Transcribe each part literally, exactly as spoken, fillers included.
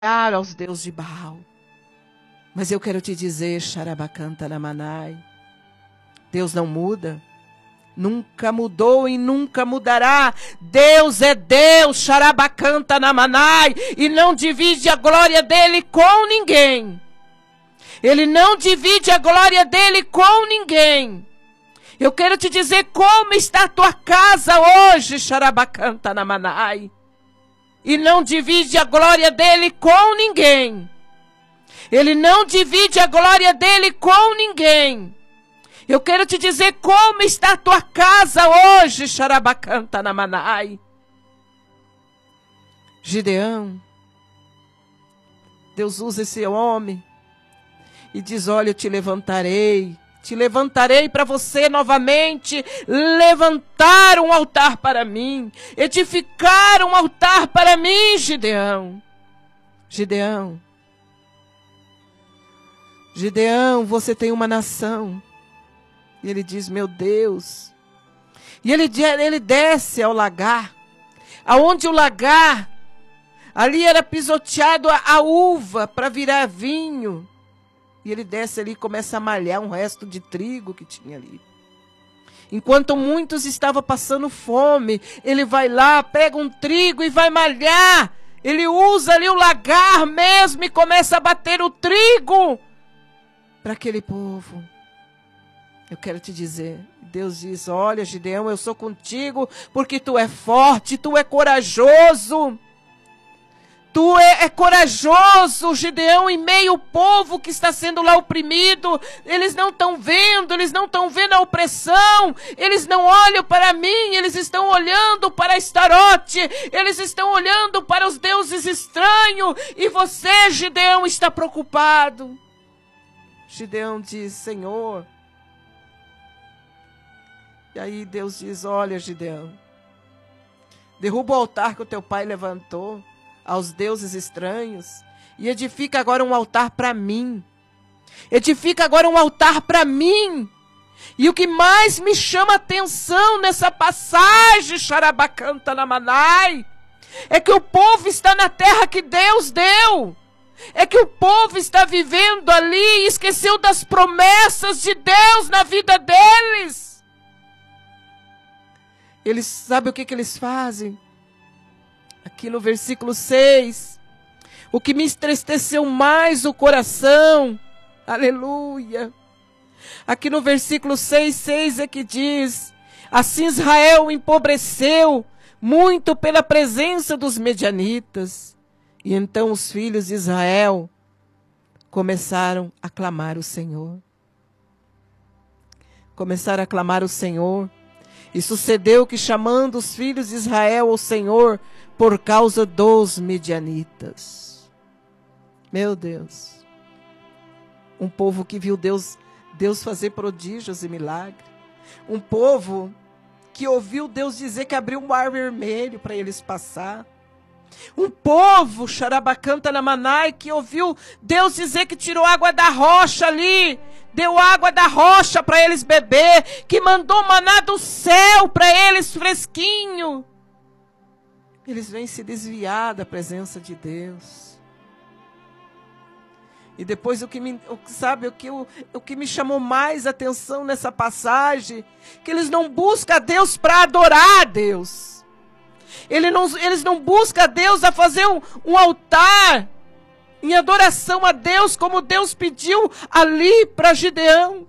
aos deuses de Baal. Mas eu quero te dizer, Xarabacanta Namanai, Deus não muda, nunca mudou e nunca mudará. Deus é Deus, Xarabacanta Namanai, e não divide a glória dele com ninguém. Ele não divide a glória dele com ninguém. Eu quero te dizer como está a tua casa hoje, Xarabacanta Namanai. E não divide a glória dele com ninguém. Ele não divide a glória dele com ninguém. Eu quero te dizer como está a tua casa hoje, Xarabacanta Namanai. Gideão, Deus usa esse homem e diz, olha, eu te levantarei. Te levantarei para você novamente, levantar um altar para mim, edificar um altar para mim, Gideão. Gideão, Gideão, você tem uma nação. E ele diz, meu Deus. E ele, ele desce ao lagar, aonde o lagar, ali era pisoteado a, a uva para virar vinho. E ele desce ali e começa a malhar um resto de trigo que tinha ali. Enquanto muitos estavam passando fome, ele vai lá, pega um trigo e vai malhar. Ele usa ali o lagar mesmo e começa a bater o trigo para aquele povo. Eu quero te dizer, Deus diz, olha, Gideão, eu sou contigo porque tu é forte, tu é corajoso. Tu é, é corajoso, Gideão, em meio ao povo que está sendo lá oprimido. Eles não estão vendo, eles não estão vendo a opressão. Eles não olham para mim, eles estão olhando para Astarote. Eles estão olhando para os deuses estranhos. E você, Gideão, está preocupado. Gideão diz, Senhor. E aí Deus diz, olha, Gideão, derruba o altar que o teu pai levantou aos deuses estranhos, e edifica agora um altar para mim. Edifica agora um altar para mim. E o que mais me chama a atenção nessa passagem, Xarabacanta Namanai, é que o povo está na terra que Deus deu. É que o povo está vivendo ali e esqueceu das promessas de Deus na vida deles. Eles sabem o que, que eles fazem? Aqui no versículo seis, o que me entristeceu mais o coração, aleluia. Aqui no versículo seis, seis é que diz, assim Israel empobreceu muito pela presença dos medianitas. E então os filhos de Israel começaram a clamar o Senhor. Começaram a clamar o Senhor. E sucedeu que chamando os filhos de Israel ao Senhor, por causa dos medianitas. Meu Deus. Um povo que viu Deus, Deus fazer prodígios e milagres. Um povo que ouviu Deus dizer que abriu um mar vermelho para eles passar. Um povo, Xarabacanta Namanai, que ouviu Deus dizer que tirou água da rocha ali. Deu água da rocha para eles beber. Que mandou maná do céu para eles fresquinho. Eles vêm se desviar da presença de Deus. E depois o que me, sabe, o que, o, o que me chamou mais atenção nessa passagem, que eles não buscam a Deus para adorar a Deus. Eles não, eles não buscam a Deus a fazer um, um altar em adoração a Deus, como Deus pediu ali para Gideão.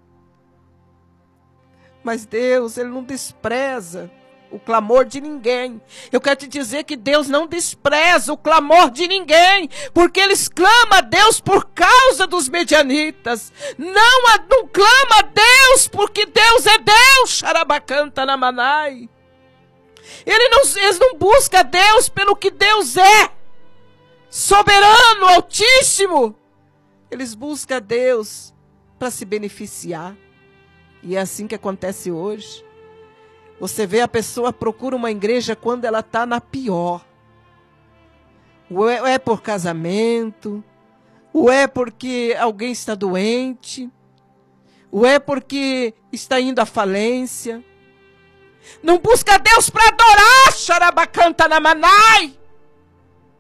Mas Deus, Ele não despreza o clamor de ninguém. Eu quero te dizer que Deus não despreza o clamor de ninguém, porque eles clamam a Deus por causa dos medianitas. Não, a, não clama a Deus porque Deus é Deus, Xarabacanta Namanai. Ele não, eles não buscam a Deus pelo que Deus é, soberano, altíssimo. Eles buscam a Deus para se beneficiar. E é assim que acontece hoje. Você vê a pessoa procura uma igreja quando ela está na pior. Ou é, ou é por casamento, ou é porque alguém está doente, ou é porque está indo à falência. Não busca Deus para adorar, Xarabacanta Namanai.